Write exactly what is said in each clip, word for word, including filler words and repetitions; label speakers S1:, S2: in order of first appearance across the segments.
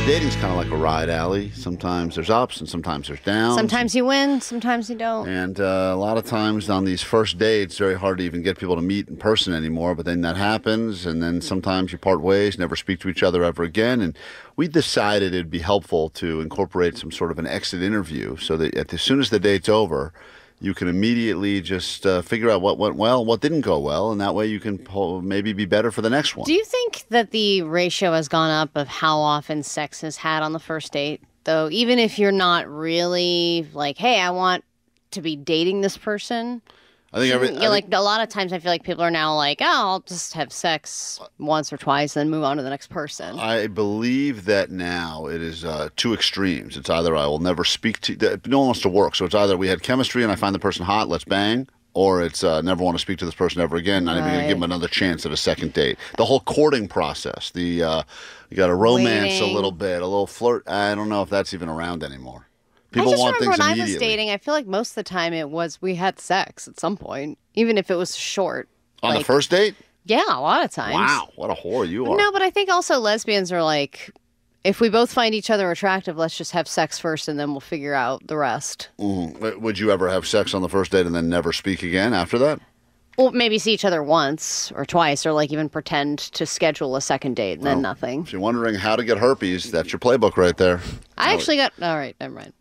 S1: Dating's kind of like a ride, Allie. Sometimes there's ups and sometimes there's downs.
S2: Sometimes you win, sometimes you don't.
S1: And uh, a lot of times on these first dates, it's very hard to even get people to meet in person anymore. But then that happens, and then sometimes you part ways, never speak to each other ever again. And we decided it'd be helpful to incorporate some sort of an exit interview so that at, as soon as the date's over, you can immediately just uh, figure out what went well, what didn't go well, and that way you can po- maybe be better for the next one.
S2: Do you think that the ratio has gone up of how often sex is had on the first date? Though, even if you're not really like, hey, I want to be dating this person.
S1: I think every,
S2: you
S1: I
S2: know,
S1: think,
S2: like a lot of times I feel like people are now like, oh, I'll just have sex once or twice and then move on to the next person.
S1: I believe that now it is uh, two extremes. It's either I will never speak to no one wants to work, so it's either we had chemistry and I find the person hot, let's bang, or it's uh, never want to speak to this person ever again, not even going to give them another chance at a second date. The whole courting process, the uh, you got to romance
S2: Waiting.
S1: a little bit, a little flirt. I don't know if that's even around anymore. People
S2: I just
S1: want
S2: remember
S1: things
S2: when I was
S1: immediately.
S2: dating, I feel like most of the time it was we had sex at some point, even if it was short.
S1: On
S2: like,
S1: the first date?
S2: Yeah, a lot of times.
S1: Wow, what a whore you are.
S2: No, but I think also lesbians are like, if we both find each other attractive, let's just have sex first and then we'll figure out the rest.
S1: Mm. Would you ever have sex on the first date and then never speak again after that?
S2: Well, maybe see each other once or twice, or like even pretend to schedule a second date and then
S1: Well,
S2: nothing.
S1: If you're wondering how to get herpes, that's your playbook right there.
S2: I actually got, all right, never mind.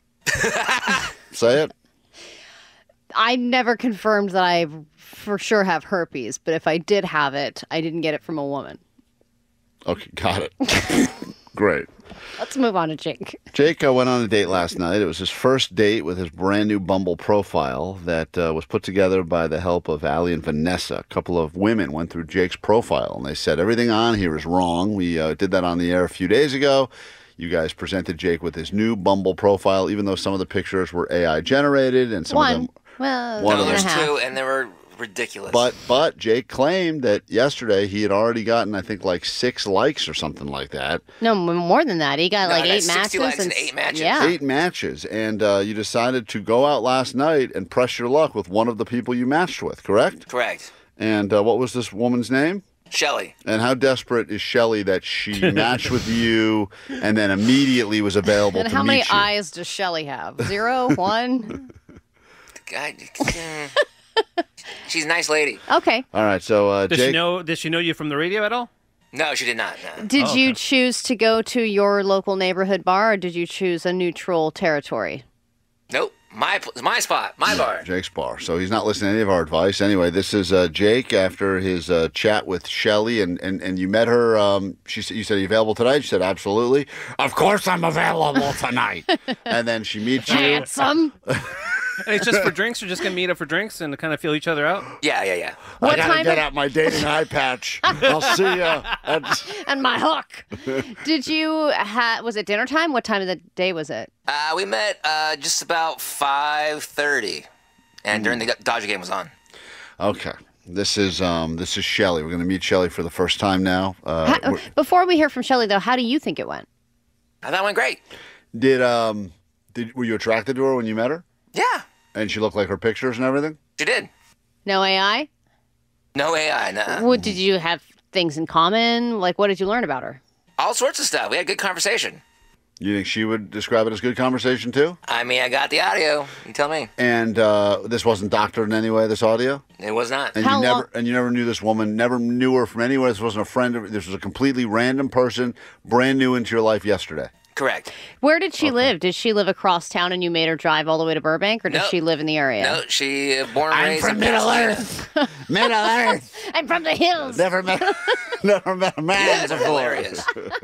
S1: Say it.
S2: I never confirmed that I for sure have herpes, but if I did have it, I didn't get it from a woman.
S1: Okay, got it. Great.
S2: Let's move on to Jake.
S1: Jake uh, went on a date last night. It was his first date with his brand new Bumble profile that uh, was put together by the help of Allie and Vanessa. A couple of women went through Jake's profile, and they said everything on here is wrong. We uh, did that on the air a few days ago. You guys presented Jake with his new Bumble profile, even though some of the pictures were A I generated and some
S2: One.
S1: of them.
S2: Well,
S1: One
S3: no,
S1: of
S2: and a
S3: there's
S2: half.
S3: two, and they were ridiculous.
S1: But but Jake claimed that yesterday he had already gotten, I think, like six likes or something like that.
S2: No, m- more than that. He got
S3: No,
S2: like
S3: I got
S2: eight
S3: sixty
S2: matches.
S3: likes and
S2: s-
S3: eight matches.
S2: Yeah.
S1: Eight matches, and uh, you decided to go out last night and press your luck with one of the people you matched with, correct?
S3: Correct.
S1: And uh, what was this woman's name?
S3: Shelley.
S1: And how desperate is Shelley that she matched with you and then immediately was available
S2: And
S1: to
S2: how
S1: meet
S2: many
S1: you?
S2: eyes does Shelly have? Zero? One?
S3: God, mm. She's a nice lady.
S2: Okay.
S1: All right, so uh,
S4: Does
S1: Jake.
S4: she know? Does she know you from the radio at all?
S3: No, she did not. No.
S2: Did
S4: Oh,
S2: you
S4: okay.
S2: choose to go to your local neighborhood bar, or did you choose a neutral territory?
S3: Nope. My pl- my spot. My bar.
S1: Jake's bar. So he's not listening to any of our advice. Anyway, this is uh, Jake after his uh, chat with Shelley, and, and, and you met her. Um, she said, you said, are you available tonight? She said, absolutely. Of course I'm available tonight. And then she meets you.
S2: Handsome.
S4: And it's just for drinks. You're just gonna meet up for drinks and kind of feel each other out.
S3: Yeah, yeah, yeah.
S2: What
S1: I gotta
S2: time
S1: get
S2: of-
S1: out my dating eye patch. I'll see ya. At...
S2: And my hook. Did you ha was it dinner time? What time of the day was it?
S3: Uh, we met uh, just about five thirty, and during the Dodger game was on.
S1: Okay. This is um this is Shelley. We're gonna meet Shelley for the first time now. Uh,
S2: How-
S1: we're-
S2: before we hear from Shelly, though, how do you think it went?
S3: I thought it went great.
S1: did um did were you attracted to her when you met her?
S3: Yeah,
S1: And she looked like her pictures and everything?
S3: she did.
S2: No A I?
S3: No A I. Nah.
S2: What, did you have things in common? Like, what did you learn about her?
S3: All sorts of stuff. We had a good conversation.
S1: You think she would describe it as good conversation too?
S3: I mean, I got the audio. You tell me.
S1: And uh, this wasn't doctored in any way, this audio?
S3: It was not.
S1: And
S2: How
S1: you never
S2: long-
S1: and you never knew this woman, never knew her from anywhere. This wasn't a friend of, this was a completely random person, brand new into your life yesterday.
S3: Correct.
S2: Where did she live? Did she live across town and you made her drive all the way to Burbank, or did
S3: No.
S2: she live in the area?
S3: No, she uh, born and raised in Pasadena.
S1: Middle Earth.
S2: I'm from the hills.
S1: Never met never met a man
S3: Yeah, it's
S1: before.
S3: hilarious.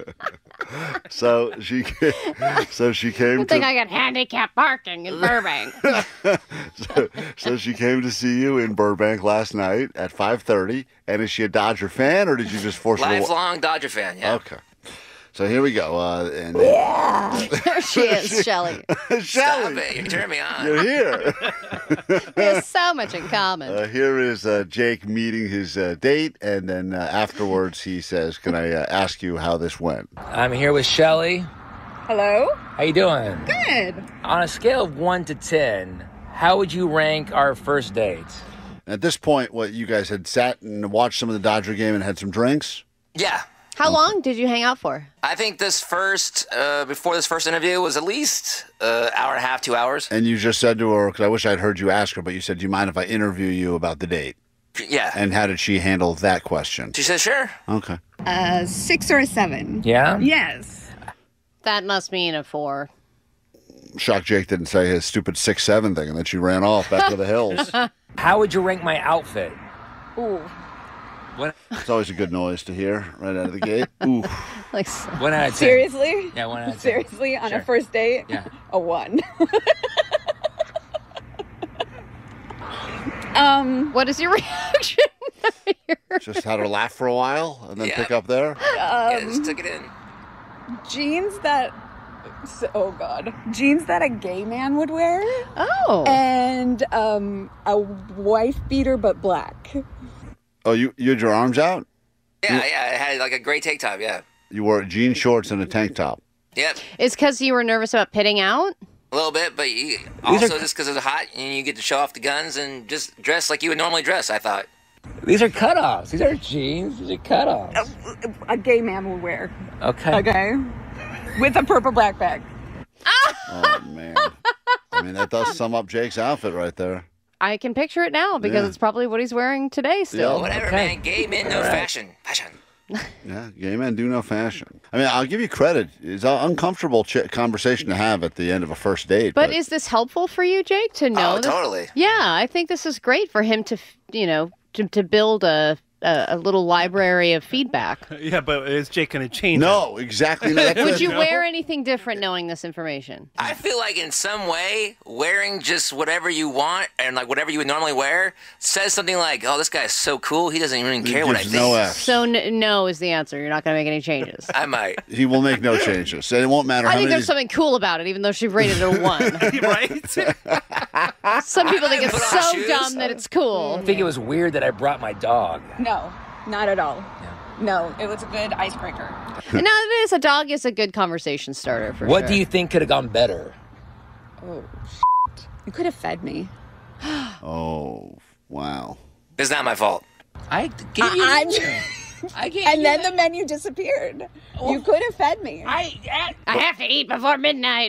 S1: So she so she came
S2: Good thing
S1: to
S2: I got handicapped parking in Burbank.
S1: so, so she came to see you in Burbank last night at five thirty. And is she a Dodger fan, or did you just force her to wa-
S3: Lifelong Dodger fan. Yeah.
S1: Okay. So here we go. Uh, and
S2: There she is, Shelly.
S3: Stop
S1: Shelley,
S3: it. You turn me on.
S1: you're here.
S2: We have so much in common.
S1: Uh, here is uh, Jake meeting his uh, date, and then uh, afterwards he says, "Can I uh, ask you how this went?"
S5: I'm here with Shelley.
S6: Hello?
S5: How you doing?
S6: Good.
S5: On a scale of one to ten, how would you rank our first date?
S1: At this point, what you guys had sat and watched some of the Dodger game and had some drinks.
S3: Yeah.
S2: How long did you hang out for?
S3: I think this first, uh, before this first interview, was at least an hour and a half, two hours.
S1: And you just said to her, because I wish I'd heard you ask her, but you said, do you mind if I interview you about the date?
S3: Yeah.
S1: And how did she handle that question?
S3: She said, sure.
S1: Okay.
S6: A six or a seven.
S5: Yeah?
S6: Yes.
S2: That must mean a four.
S1: Shocked Jake didn't say his stupid six seven thing, and then she ran off back to the hills.
S5: How would you rank my outfit?
S6: Ooh.
S5: What?
S1: It's always a good noise to hear right out of the gate. Ooh.
S2: Like,
S5: One out of ten.
S6: Seriously?
S5: Yeah, one out of ten.
S6: Seriously, on
S5: Sure.
S6: a first date?
S5: Yeah.
S6: A one. um,
S2: what is your reaction?
S1: Just had her laugh for a while and then
S3: Yeah.
S1: pick up there.
S3: yeah, just took it in.
S6: jeans that, oh God, jeans that a gay man would wear,
S2: Oh.
S6: and um, a wife beater but black.
S1: Oh, you, you had your arms out?
S3: Yeah, yeah, it had like a great take top, yeah.
S1: You wore jean shorts and a tank top.
S3: Yep,
S2: It's because you were nervous about pitting out?
S3: a little bit, but you, also just because it was hot and you get to show off the guns and just dress like you would normally dress, I thought.
S5: These are cutoffs. These aren't jeans. These are cutoffs.
S6: A gay man would wear.
S5: Okay.
S6: Okay. With a purple black bag.
S1: Oh, man. I mean, that does sum up Jake's outfit right there.
S2: I can picture it now because
S1: Yeah.
S2: it's probably what he's wearing today still.
S1: Yeah.
S3: Whatever,
S5: Okay.
S3: man. Gay men, no fashion. Fashion.
S1: Yeah, gay men do no fashion. I mean, I'll give you credit. It's an uncomfortable ch- conversation to have at the end of a first date.
S2: But is this helpful for you, Jake, to know
S3: Oh,
S2: this?
S3: totally.
S2: Yeah, I think this is great for him to, f- you know, to, to build a, a a little library of feedback.
S4: Yeah, but is Jake going to change?
S1: No, exactly. No, that's
S2: Would
S1: it.
S2: you
S4: No.
S2: wear anything different knowing this information?
S3: I feel like in some way, wearing just whatever you want and like whatever you would normally wear says something like, "Oh, this guy's so cool. He doesn't even
S1: He
S3: care what I
S1: gives
S3: think."
S1: no F.
S2: So n- no is the answer. You're not going to make any changes.
S3: I might.
S1: He will make no changes. And it won't matter
S2: I
S1: how
S2: think
S1: many.
S2: there's something cool about it, even though she rated it a one.
S4: right?
S2: Some people think
S3: might
S2: it's
S3: put on
S2: so
S3: shoes.
S2: dumb that it's cool.
S5: I think it was weird that I brought my dog.
S6: No, not at all. No, it was a good icebreaker.
S2: No, it is. A dog is a good conversation starter for
S5: What
S2: sure.
S5: do you think could have gone better?
S6: Oh, shit. You could have fed me.
S1: Oh, wow.
S3: It's not my fault.
S5: I gave you.
S6: I'm-
S5: I gave
S6: And
S5: you
S6: then
S5: that.
S6: the menu disappeared. You could have fed me.
S5: I, I
S2: I have to eat before midnight.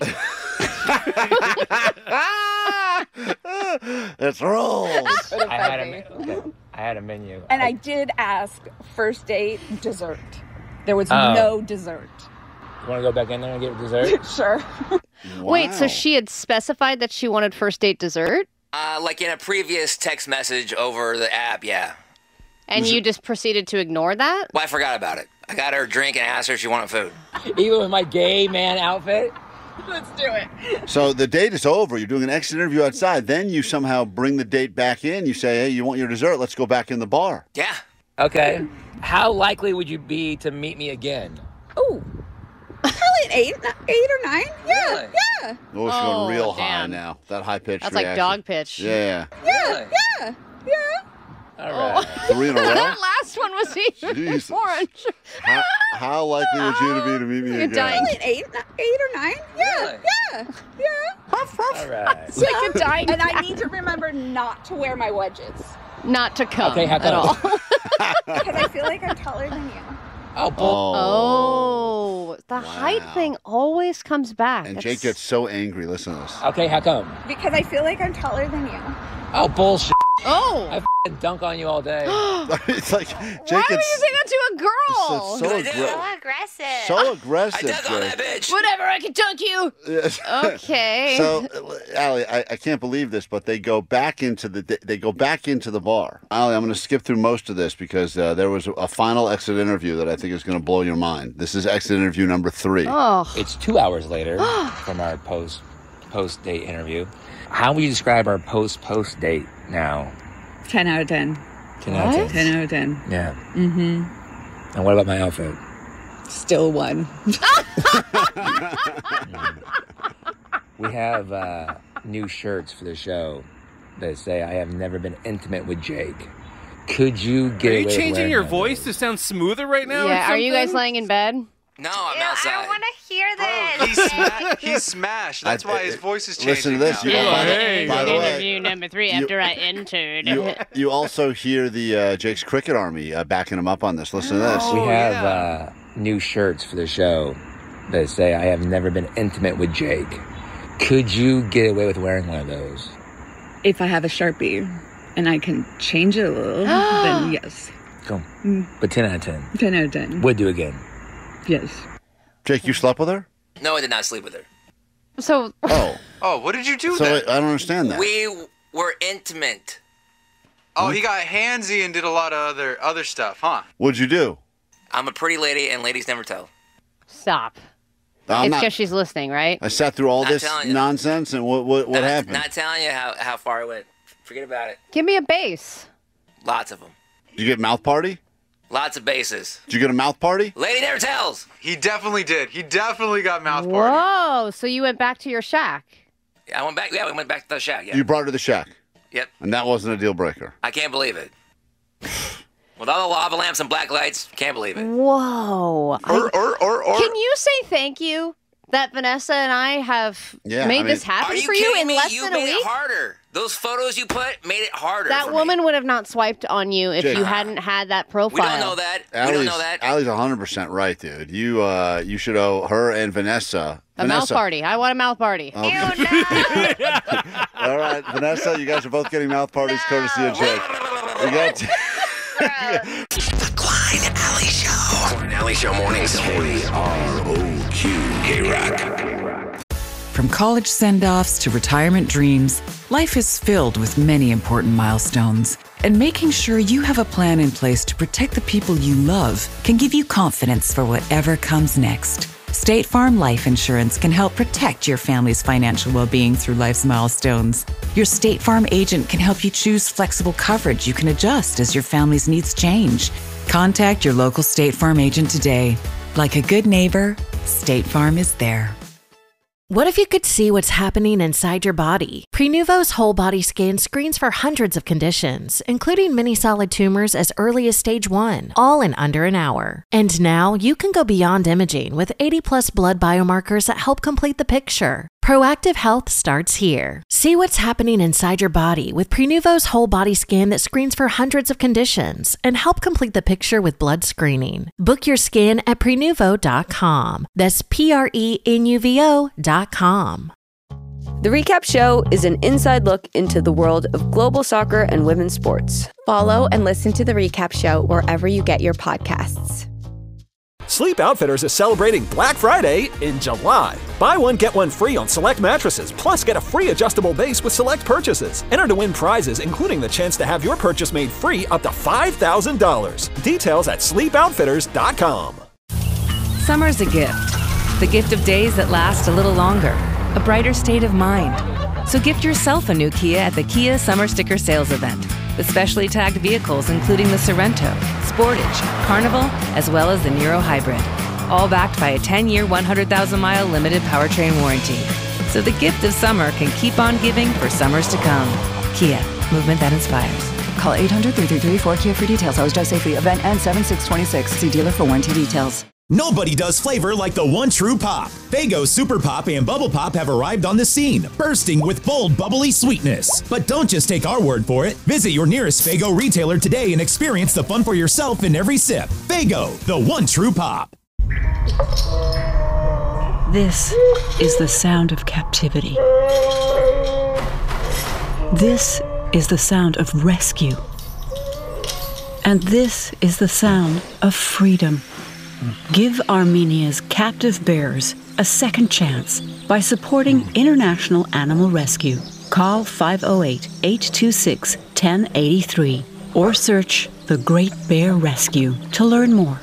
S1: It's rules.
S6: Could have
S5: I
S6: fed
S5: had a
S6: me.
S5: me- okay. I had a menu.
S6: And I did ask first date dessert. There was
S5: Oh.
S6: no dessert.
S5: You want to go back in there and get dessert?
S6: Sure.
S2: Wait, so
S1: Wow.
S2: she had specified that she wanted first date dessert,
S3: Uh, like in a previous text message over the app, yeah.
S2: and you just proceeded to ignore that?
S3: Well, I forgot about it. I got her a drink and asked her if she wanted food.
S5: Even with my gay man outfit?
S6: Let's do it.
S1: So the date is over. You're doing an exit interview outside. Then you somehow bring the date back in. You say, hey, you want your dessert? Let's go back in the bar.
S3: Yeah.
S5: Okay. How likely would you be to meet me again?
S6: Oh, probably an eight, eight or nine. Yeah,
S3: Really?
S6: yeah,
S1: Oh, it's
S2: Oh,
S1: going real high
S2: damn.
S1: now. That high pitch.
S2: That's like dog pitch.
S1: Yeah.
S6: yeah, yeah, yeah.
S5: All right.
S1: Three in a row?
S2: That last one was even
S1: Jesus.
S2: more unsure.
S1: How, how likely would you to be to meet me
S2: You're
S1: again?
S2: dying.
S6: Probably an eight, eight or nine. Yeah,
S3: Really?
S6: yeah, yeah.
S5: All right.
S2: It's like a dying
S6: And I
S2: cat.
S6: need to remember not to wear my wedges
S2: Not to come
S5: Okay, how
S2: at
S5: come?
S2: all.
S6: because I feel like I'm taller than you.
S5: Oh, bull.
S2: Oh, the height
S1: Wow.
S2: thing always comes back.
S1: And
S2: That's-
S1: Jake gets so angry. Listen to this.
S5: Okay, how come?
S6: Because I feel like I'm taller than you.
S5: Oh, bullshit.
S2: Oh,
S5: I f***ing dunk on you all day.
S1: It's like Jake
S2: why would you
S1: gets
S2: say that to a girl?
S1: so, so,
S3: I do.
S1: aggra-
S2: aggressive.
S1: so
S3: I
S1: aggressive.
S3: dug on that
S1: Jake.
S3: bitch.
S2: Whatever, I can dunk you.
S1: Yes.
S2: Okay.
S1: So, Allie, I, I can't believe this, but they go back into the they go back into the bar. Allie, I'm going to skip through most of this because uh, there was a final exit interview that I think is going to blow your mind. This is exit interview number three.
S2: Oh,
S5: It's two hours later from our post post date interview. How would you describe our post post date now?
S6: ten out of ten.
S5: Ten out of ten.
S6: ten out of ten.
S5: Yeah. Mm-hmm. And what about my outfit?
S6: Still one.
S5: We have uh, new shirts for the show that say "I have never been intimate with Jake." Could you get
S4: Are
S5: away
S4: you
S5: with
S4: changing
S5: wearing
S4: your
S5: that?
S4: voice to sound smoother right now? or
S2: yeah. Are you guys
S4: something?
S2: laying in bed?
S3: No, I'm
S7: Ew,
S3: outside.
S7: I don't want to hear
S8: Bro,
S7: this.
S8: he's, sma- he's smashed. That's
S1: I-
S8: why his voice is changing
S1: Listen to this.
S8: now.
S1: You,
S4: Oh,
S1: by, the-
S4: hey.
S1: by the way,
S2: Interview number three
S1: you-
S2: after I entered.
S1: you, you also hear the uh, Jake's Cricket Army uh, backing him up on this. Listen to this.
S5: We
S8: Oh,
S5: have
S8: yeah.
S5: uh, new shirts for the show that say, I have never been intimate with Jake. Could you get away with wearing one of those?
S6: If I have a Sharpie and I can change it a little, then yes.
S5: Go.
S6: Mm.
S5: But ten out of ten.
S6: ten out of ten.
S5: Would do again.
S6: Yes.
S1: Jake, you slept with her?
S3: No, I did not sleep with her.
S2: So,
S1: Oh,
S8: Oh, what did you do
S1: so I,
S8: then?
S1: I don't understand that.
S3: We were intimate.
S8: Oh, he got handsy and did a lot of other other stuff, huh?
S1: What'd you do?
S3: I'm a pretty lady, and ladies never tell.
S2: stop.
S1: I'm
S2: it's
S1: not-
S2: because she's listening, right?
S1: I sat through all
S3: Not
S1: this
S3: telling you.
S1: nonsense, and what what, what
S3: not,
S1: happened?
S3: Not telling you how, how far it went. Forget about it.
S2: Give me a base.
S3: Lots of them.
S1: Did you get mouth party?
S3: Lots of bases.
S1: Did you get a mouth party?
S3: Lady never tells.
S8: He definitely did. He definitely got mouth party.
S2: Whoa! So you went back to your shack?
S3: I went back. Yeah, we went back to the shack. Yeah.
S1: You brought her to the shack,
S3: Yep.
S1: and that wasn't a deal breaker.
S3: I can't believe it. With all the lava lamps and black lights, can't believe it.
S2: Whoa! I-
S8: Or, or, or, or.
S2: Can you say thank you that Vanessa and I have
S1: Yeah,
S2: made
S1: I mean-
S2: this
S3: Are
S2: happen
S3: you
S2: for you
S3: kidding
S2: in
S3: me?
S2: less
S3: you
S2: than a
S3: made
S2: week?
S3: it harder. Those photos you put made it harder.
S2: That
S3: for
S2: woman
S3: me.
S2: would have not swiped on you if
S1: Jake.
S2: you hadn't had that profile.
S3: We don't know that. we don't
S1: Allie's,
S3: know that.
S1: Allie's one hundred percent right, dude. You uh, you should owe her and Vanessa.
S2: A
S1: Vanessa.
S2: mouth party. I want a mouth party.
S1: Okay.
S7: Ew, no.
S1: All right, Vanessa, you guys are both getting mouth parties courtesy of Jake. We got
S3: The Klein Alley Show.
S9: Klein Alley Show mornings. K R O Q K-Rock.
S10: From college send-offs to retirement dreams, life is filled with many important milestones. And making sure you have a plan in place to protect the people you love can give you confidence for whatever comes next. State Farm Life Insurance can help protect your family's financial well-being through life's milestones. Your State Farm agent can help you choose flexible coverage you can adjust as your family's needs change. Contact your local State Farm agent today. Like a good neighbor, State Farm is there.
S11: What if you could see what's happening inside your body? Prenuvo's whole body scan screens for hundreds of conditions, including many solid tumors as early as stage one, all in under an hour. And now you can go beyond imaging with eighty plus blood biomarkers that help complete the picture. Proactive health starts here. See what's happening inside your body with Prenuvo's whole body scan that screens for hundreds of conditions and help complete the picture with blood screening. Book your scan at prenuvo dot com. That's P R E N U V O dot com.
S12: The Recap Show is an inside look into the world of global soccer and women's sports.
S13: Follow and listen to The Recap Show wherever you get your podcasts.
S14: Sleep Outfitters is celebrating Black Friday in July. Buy one, get one free on select mattresses, plus get a free adjustable base with select purchases. Enter to win prizes, including the chance to have your purchase made free up to five thousand dollars. Details at sleep outfitters dot com.
S15: Summer's a gift. The gift of days that last a little longer. A brighter state of mind. So gift yourself a new Kia at the Kia Summer Sticker Sales Event. With specially tagged vehicles including the Sorrento, Sportage, Carnival, as well as the Niro Hybrid. All backed by a ten-year, one hundred thousand mile limited powertrain warranty. So the gift of summer can keep on giving for summers to come. Kia, movement that inspires.
S16: Call eight hundred, three three three, four K I A for details. Always drive safely. Event ends seven six twenty-six. See dealer for warranty details.
S17: Nobody does flavor like the one true pop. Faygo Super Pop and Bubble Pop have arrived on the scene, bursting with bold, bubbly sweetness. But don't just take our word for it. Visit your nearest Faygo retailer today and experience the fun for yourself in every sip. Faygo, the one true pop.
S18: This is the sound of captivity. This is the sound of rescue. And this is the sound of freedom. Give Armenia's captive bears a second chance by supporting International Animal Rescue. Call five oh eight, eight two six, one oh eight three or search The Great Bear Rescue to learn more.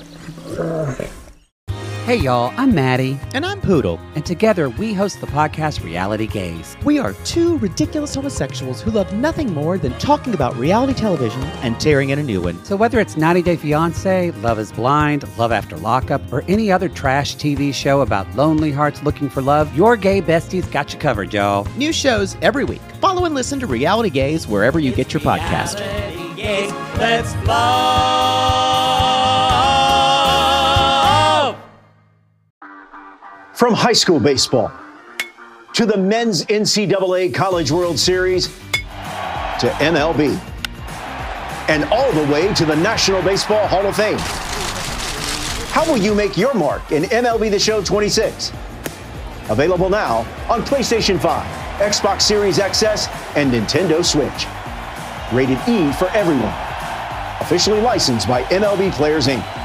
S19: Hey y'all, I'm Maddie. And I'm Poodle. And together we host the podcast Reality Gaze. We are two ridiculous homosexuals who love nothing more than talking about reality television and tearing in a new one. So whether it's ninety day fiancé, Love is Blind, Love After Lockup, or any other trash T V show about lonely hearts looking for love, your gay besties got you covered, y'all. New shows every week. Follow and listen to Reality Gaze wherever you get your podcast.
S20: Reality Gaze, let's love. From high school baseball to the men's N C double A College World Series to M L B and all the way to the National Baseball Hall of Fame. How will you make your mark in M L B The Show twenty-six? Available now on PlayStation five, Xbox Series X S, and Nintendo Switch. Rated E for everyone. Officially licensed by M L B Players, Incorporated.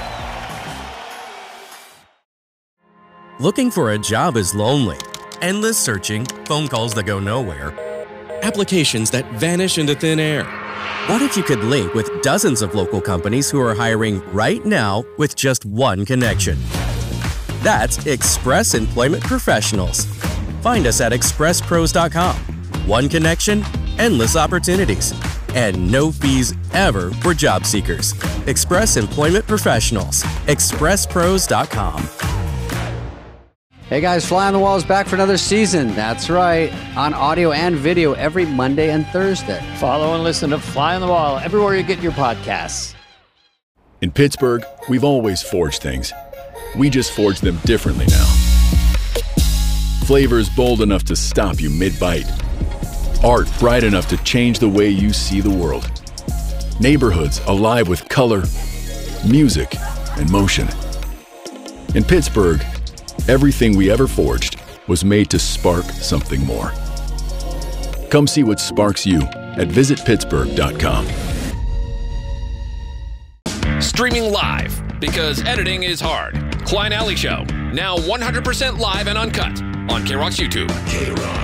S21: Looking for a job is lonely. Endless searching, phone calls that go nowhere, applications that vanish into thin air. What if you could link with dozens of local companies who are hiring right now with just one connection? That's Express Employment Professionals. Find us at express pros dot com. One connection, endless opportunities, and no fees ever for job seekers. Express Employment Professionals. express pros dot com.
S22: Hey guys, Fly on the Wall is back for another season. That's right, on audio and video every Monday and Thursday.
S23: Follow and listen to Fly on the Wall everywhere you get your podcasts.
S24: In Pittsburgh, we've always forged things. We just forge them differently now. Flavors bold enough to stop you mid-bite. Art bright enough to change the way you see the world. Neighborhoods alive with color, music, and motion. In Pittsburgh, everything we ever forged was made to spark something more. Come see what sparks you at visit pittsburgh dot com.
S25: Streaming live, because editing is hard. Klein Alley Show, now one hundred percent live and uncut on K-Rock's YouTube.
S9: K-Rock.